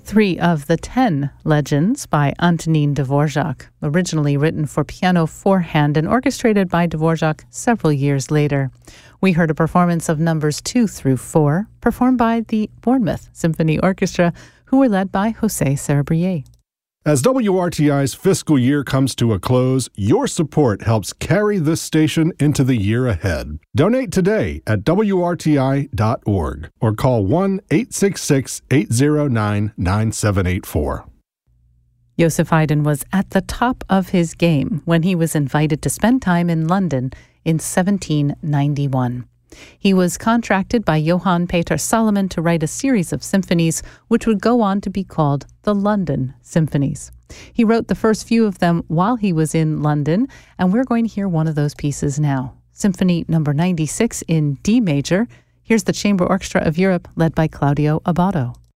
3 of the 10 Legends by Antonín Dvořák, originally written for piano four-hand and orchestrated by Dvořák several years later. We heard a performance of numbers 2 through 4, performed by the Bournemouth Symphony Orchestra, who were led by José Cerebrier. As WRTI's fiscal year comes to a close, your support helps carry this station into the year ahead. Donate today at WRTI.org or call 1-866-809-9784. Joseph Haydn was at the top of his game when he was invited to spend time in London in 1791. He was contracted by Johann Peter Salomon to write a series of symphonies which would go on to be called the London Symphonies. He wrote the first few of them while he was in London, and we're going to hear one of those pieces now. Symphony number 96 in D major. Here's the Chamber Orchestra of Europe led by Claudio Abbado.